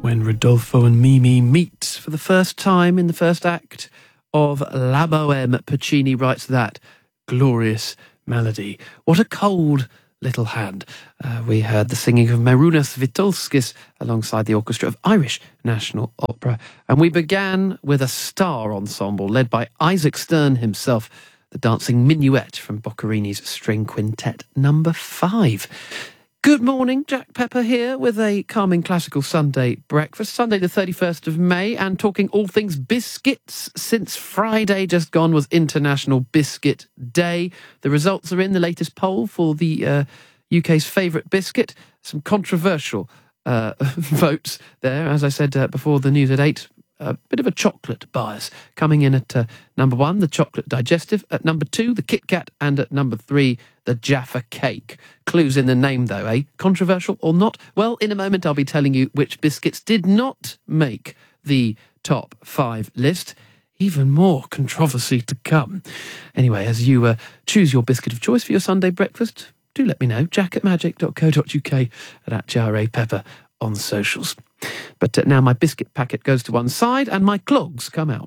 when Rodolfo and Mimi meet for the first time in the first act of La Bohème. Puccini writes that glorious melody. What a cold little hand. We heard the singing of Marounas Vitulskis alongside the orchestra of Irish National Opera. And we began with a star ensemble led by Isaac Stern himself, the dancing minuet from Boccherini's String Quintet number 5. Good morning, Jack Pepper here with a calming classical Sunday breakfast, Sunday the 31st of May, and talking all things biscuits, since Friday just gone was International Biscuit Day. The results are in the latest poll for the UK's favourite biscuit. Some controversial votes there, as I said before the news at 8. A bit of a chocolate bias. Coming in at number 1, the chocolate digestive. At number 2, the Kit Kat. And at number 3, the Jaffa Cake. Clues in the name, though, eh? Controversial or not? Well, in a moment I'll be telling you which biscuits did not make the top 5 list. Even more controversy to come. Anyway, as you choose your biscuit of choice for your Sunday breakfast, do let me know. jack@magic.co.uk and at JRA Pepper on socials. But now my biscuit packet goes to one side and my clogs come out.